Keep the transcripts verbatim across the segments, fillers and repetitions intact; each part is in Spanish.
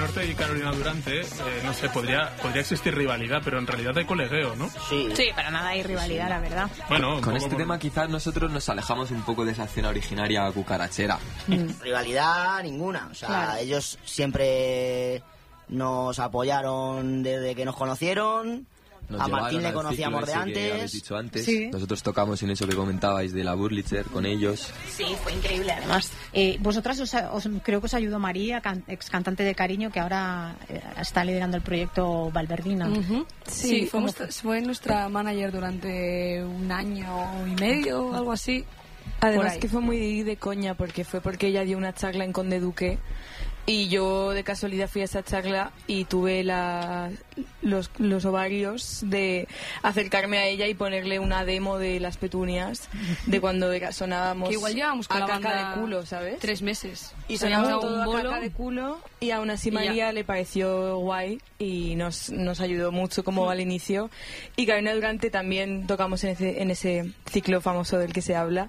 Norte y Carolina Durante, eh, no sé, podría, podría existir rivalidad, pero en realidad hay colegueo, ¿no? Sí, sí, para nada hay rivalidad, sí. La verdad. Bueno, con este por... tema quizás nosotros nos alejamos un poco de esa escena originaria cucarachera. Mm. Rivalidad ninguna, o sea, claro. Ellos siempre nos apoyaron desde que nos conocieron. Nos a Martín le conocíamos de antes. Dicho antes. Sí. Nosotros tocamos en eso que comentabais de la Wurlitzer con ellos. Sí, fue increíble además. Eh, vosotras os, os, creo que os ayudó María, can, ex cantante de Cariño, que ahora eh, está liderando el proyecto Valverdina. Uh-huh. Sí, sí fue, nuestra, fue nuestra manager durante un año y medio, algo así. Además que fue muy de coña, porque fue porque ella dio una charla en Conde Duque. Y yo de casualidad fui a esa charla y tuve la, los, los ovarios de acercarme a ella y ponerle una demo de Las Petunias, de cuando sonábamos que igual llevábamos con a la caca banda de culo, ¿sabes? Tres meses. Y sonábamos todo a caca de culo y aún así María le pareció guay y nos, nos ayudó mucho como al inicio. Y Carolina Durante también tocamos en ese, en ese ciclo famoso del que se habla.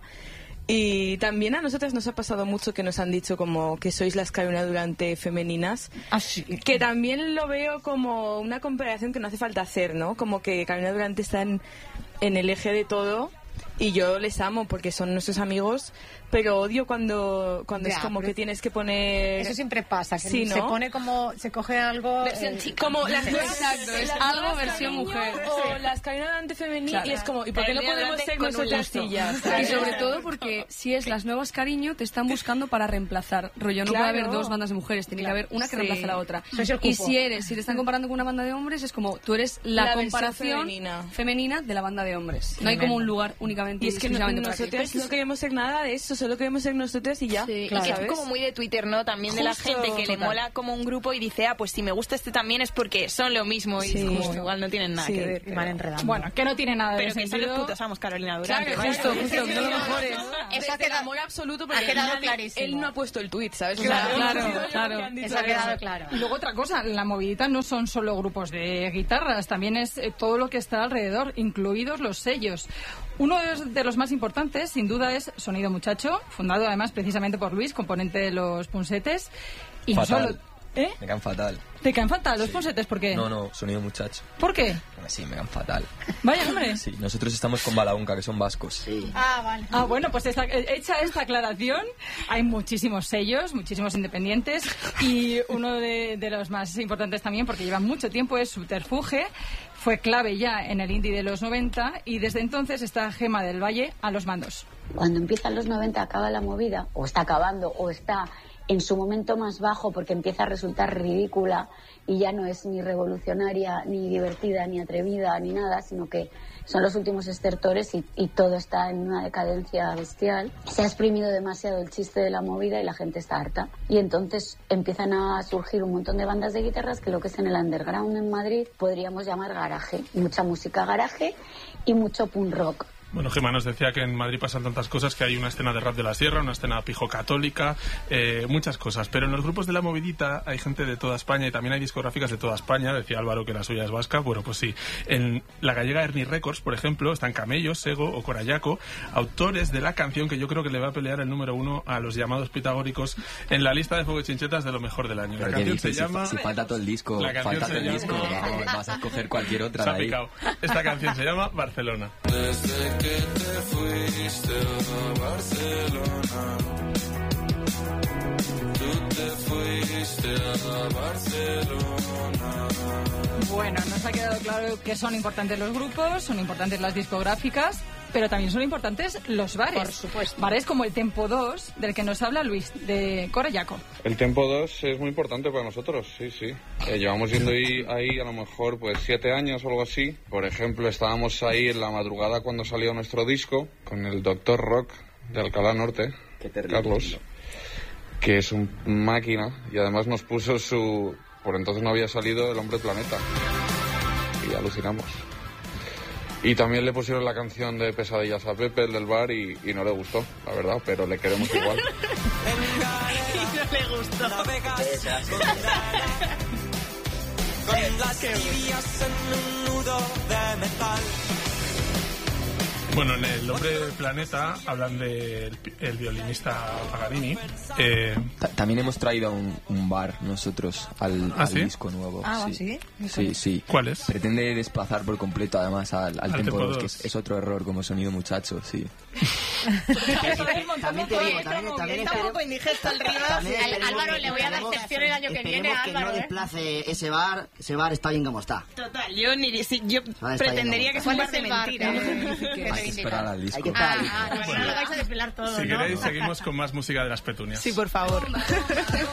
Y también a nosotras nos ha pasado mucho que nos han dicho como que sois las Carolina Durante femeninas. Ah, sí. Que también lo veo como una comparación que no hace falta hacer, ¿no? Como que Carolina Durante está en, en el eje de todo y yo les amo porque son nuestros amigos, pero odio cuando cuando ya, es como que tienes que poner... Eso siempre pasa, que sí, ¿no? Se pone como... Se coge algo... Versión chica. Como las nuevas... Exacto, es algo versión mujer. O sí. Las Carolina Durante femeninas, claro. Y es como, ¿y por qué no podemos ser nosotras sillas? Y sobre todo porque si es las nuevas Cariño, te están buscando para reemplazar. Rollo, no claro. Puede haber dos bandas de mujeres, tiene claro. que haber una que sí. reemplace a la otra. Y si eres, si te están comparando con una banda de hombres, es como, tú eres la, la comparación femenina. femenina de la banda de hombres. No hay como un lugar únicamente y es que no, nosotros no queremos ser nada de eso, solo queremos ser nosotros y ya. Sí, claro. Y que es como muy de Twitter, ¿no? También de Justo, la gente que total. Le mola como un grupo y dice, ah, pues si me gusta este también es porque son lo mismo y sí. como, igual no tienen nada sí, que ver. Pero... van enredando. Bueno, que no tiene nada de pero sentido. Pero que son los putos amos Carolina Durante. Claro, justo, justo, justo, no lo mejores. Eso ha quedado amor absoluto porque ha quedado nadie, clarísimo. Él no ha puesto el tweet, ¿sabes? Claro, claro, claro, claro. Eso ha quedado claro. Y luego otra cosa, la movidita no son solo grupos de guitarras, también es eh, todo lo que está alrededor, incluidos los sellos. Uno de los más importantes, sin duda, es Sonido Muchacho, fundado además precisamente por Luis, componente de los Punsetes. Y fatal. no solo... ¿Eh? Me caen fatal. ¿Te caen fatal los sí. Punsetes? ¿Por qué? No, no, Sonido Muchacho. ¿Por qué? Sí, me caen fatal. Vaya, hombre. Sí, nosotros estamos con Balaunca, que son vascos. Sí. Ah, vale. Ah, bueno, pues esta, hecha esta aclaración, hay muchísimos sellos, muchísimos independientes, y uno de, de los más importantes también, porque lleva mucho tiempo, es Subterfuge. Fue clave ya en el indie de los noventa y desde entonces está Gema del Valle a los mandos. Cuando empiezan los noventa acaba la movida, o está acabando, o está en su momento más bajo porque empieza a resultar ridícula y ya no es ni revolucionaria, ni divertida, ni atrevida, ni nada, sino que son los últimos estertores y, y todo está en una decadencia bestial. Se ha exprimido demasiado el chiste de la movida y la gente está harta. Y entonces empiezan a surgir un montón de bandas de guitarras que lo que es en el underground en Madrid podríamos llamar garaje. Mucha música garaje y mucho punk rock. Bueno, Gemma nos decía que en Madrid pasan tantas cosas, que hay una escena de rap de la sierra, una escena pijo católica, eh, muchas cosas. Pero en los grupos de la movidita hay gente de toda España y también hay discográficas de toda España. Decía Álvaro que la suya es vasca. Bueno, pues sí. En la gallega Ernie Records, por ejemplo, están Camello, Sego o Corayaco, autores de la canción que yo creo que le va a pelear el número uno a los llamados pitagóricos en la lista de Fuego y Chinchetas de lo mejor del año. La Pero canción dice, se llama... Si, si falta todo el disco, falta todo el disco, vamos, vas a escoger cualquier otra se de ha ahí. picado. Esta canción se llama Barcelona. Desde que te fuiste a Barcelona, tú te fuiste a Barcelona. Bueno, nos ha quedado claro que son importantes los grupos, son importantes las discográficas, pero también son importantes los bares. Por supuesto. Bares como el Tempo dos, del que nos habla Luis, de Corayaco. El Tempo dos es muy importante para nosotros, sí, sí. Eh, llevamos yendo ahí, ahí a lo mejor pues siete años o algo así. Por ejemplo, estábamos ahí en la madrugada cuando salió nuestro disco con el Doctor Rock de Alcalá Norte, Carlos, que es un máquina y además nos puso su... Por entonces no había salido El Hombre Planeta y alucinamos. Y también le pusieron la canción de Pesadillas a Pepe, el del bar, y, y no le gustó, la verdad, pero le queremos igual. Y no le gustó. Con las tibias en un nudo de metal. Bueno, en El Hombre del Planeta hablan del el violinista Paganini. Eh... También hemos traído un, un bar nosotros al, ¿Ah, al sí? disco nuevo. Ah, ¿sí? Sí, sí. ¿Cuál es? Pretende desplazar por completo además al, al, al tempo dos, que es, es otro error como sonido muchacho, sí. También te digo, también, también está un poco indigesto el Rivas. Álvaro, le voy a dar sección el año que viene a Álvaro. Que no desplace ese bar, ese bar está bien como está. Total, yo ni si, yo pretendería que es un bar de mentira. Hay que esperar al disco. Hay que esperar al disco. Ah, bueno, lo vais a desvelar todo, Si ¿no? queréis, seguimos con más música de Las Petunias. Sí, por favor.